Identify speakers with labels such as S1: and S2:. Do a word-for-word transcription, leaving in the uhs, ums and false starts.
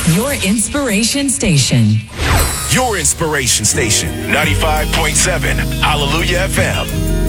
S1: Your inspiration station.
S2: Your inspiration station, ninety-five point seven Hallelujah F M.